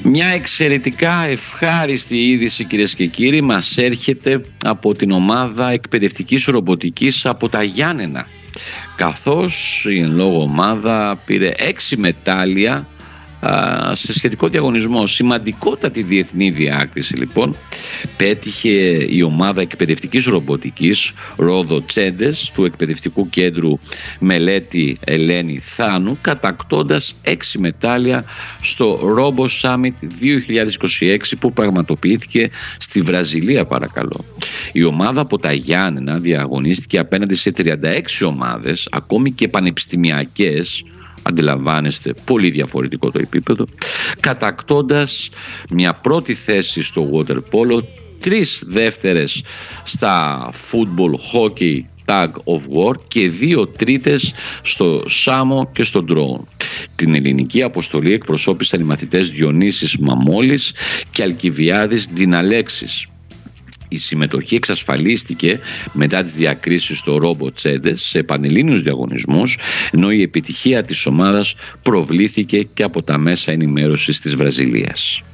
Μια εξαιρετικά ευχάριστη είδηση, κυρίες και κύριοι, μας έρχεται από την ομάδα εκπαιδευτικής ρομποτικής από τα Γιάννενα, καθώς η εν λόγω ομάδα πήρε 6 μετάλλια σε σχετικό διαγωνισμό. Σημαντικότατη διεθνή διάκριση λοιπόν πέτυχε η ομάδα εκπαιδευτικής ρομποτικής Ρόδο Τσέντες του Εκπαιδευτικού Κέντρου Μελέτη Ελένη Θάνου, κατακτώντας 6 μετάλλια στο Robo Summit 2026 που πραγματοποιήθηκε στη Βραζιλία, παρακαλώ. Η ομάδα από τα Γιάννενα διαγωνίστηκε απέναντι σε 36 ομάδες, ακόμη και πανεπιστημιακές. Αντιλαμβάνεστε, πολύ διαφορετικό το επίπεδο, κατακτώντας μια πρώτη θέση στο water polo, 3 δεύτερες στα football, hockey, tag of war και 2 τρίτες στο σάμο και στο drone. Την ελληνική αποστολή εκπροσώπησαν οι μαθητές Διονύσης Μαμόλης και Αλκιβιάδης Ντιναλέξης. Η συμμετοχή εξασφαλίστηκε μετά τις διακρίσεις στο Ρόμπο Τσέντες σε πανελλήνιους διαγωνισμούς, ενώ η επιτυχία της ομάδας προβλήθηκε και από τα μέσα ενημέρωσης της Βραζιλίας.